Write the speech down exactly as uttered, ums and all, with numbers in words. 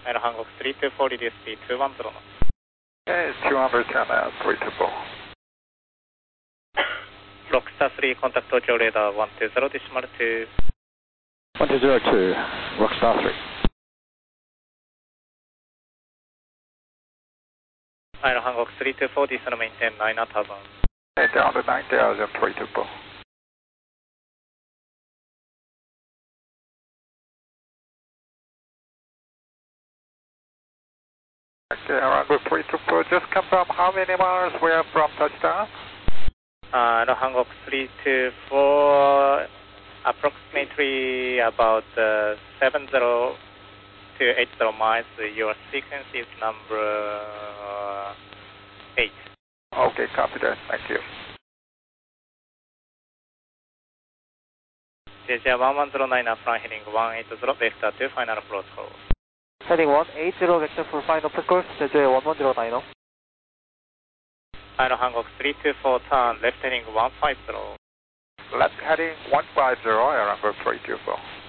Aero Hanguk three two four, reduce speed two one zero knots. Okay, two hundred ten and three two four. Rockstar three, contact Tokyo radar one two zero decimal two. one two zero two, Rockstar three. Aero Hanguk three two four, descend maintain nine knot hazard. Okay, down to nine thousand three two four. Okay, Aero three two four, just confirm how many miles we are from touchdown? Uh, Aero Hanguk three two four, approximately about uh, seven zero to eight zero miles. Your sequence is number uh, eight. Okay, copy that. Thank you. J J one one zero nine, upline heading one eight zero, vector two, final approach call. Heading one eight zero, vector for final approach course, J J one one zero nine. Aero Hanguk three two four, turn left heading one five zero. Left heading one five zero, Aero three two four.